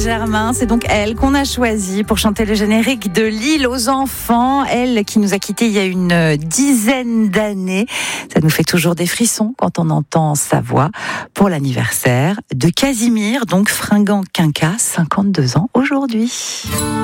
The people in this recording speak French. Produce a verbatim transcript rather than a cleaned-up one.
Germain, c'est donc elle qu'on a choisie pour chanter le générique de L'Île aux enfants. Elle qui nous a quittés il y a une dizaine d'années. Ça nous fait toujours des frissons quand on entend sa voix pour l'anniversaire de Casimir, donc fringant quinca, cinquante-deux ans aujourd'hui.